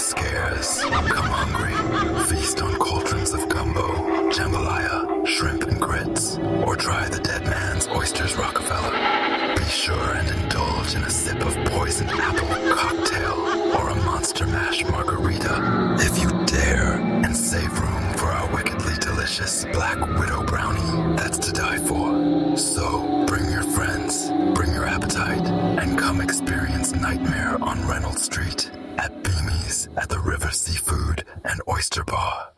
scares. Come hungry. Feast on cauldrons of gumbo, jambalaya, shrimp and grits, or try the dead man's oysters Rockefeller. Be sure and indulge in a sip of poisoned apple cocktail or a monster mash margarita if you dare, and save room for our wickedly delicious Black Widow brownie that's to die for. So bring your friends, bring your appetite, and come experience Nightmare on Reynolds Street at Beamy's at the River Seafood and Oyster Bar.